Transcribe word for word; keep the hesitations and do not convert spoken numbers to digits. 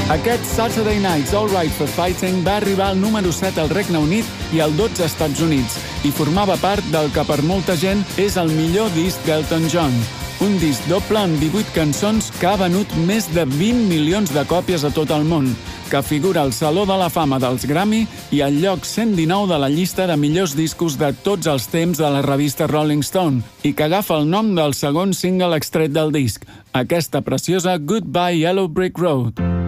Aquest Saturday Night's All Right for Fighting va arribar al número set al Regne Unit i al dotze als Estats Units i formava part del que per molta gent és el millor disc d'Elton John. Un disc doble amb divuit cançons que ha venut més de vint milions de còpies a tot el món, que figura al Saló de la Fama dels Grammy i al lloc cent dinou de la llista de millors discos de tots els temps de la revista Rolling Stone i que agafa el nom del segon single extret del disc, aquesta preciosa Goodbye Yellow Brick Road.